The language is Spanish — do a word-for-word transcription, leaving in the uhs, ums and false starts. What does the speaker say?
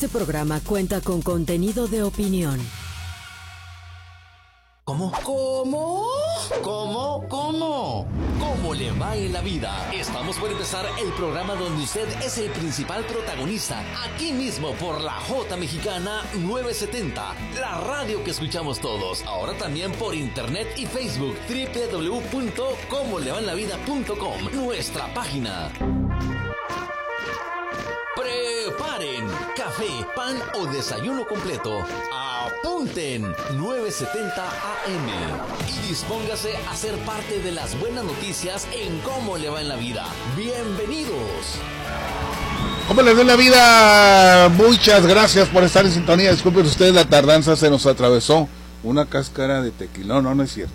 Este programa cuenta con contenido de opinión. ¿Cómo? ¿Cómo? ¿Cómo? ¿Cómo? ¿Cómo le va en la vida? Estamos por empezar el programa donde usted es el principal protagonista. Aquí mismo por la J Mexicana nueve setenta, la radio que escuchamos todos. Ahora también por internet y Facebook, doble u doble u doble u punto como le va en la vida punto com, nuestra página. Preparen café, pan o desayuno completo. Apunten nueve setenta A M y dispóngase a ser parte de las buenas noticias en Cómo le va en la vida. Bienvenidos. ¿Cómo les va en la vida? Muchas gracias por estar en sintonía. Disculpen ustedes la tardanza, se nos atravesó una cáscara de tequila. No, no, no es cierto.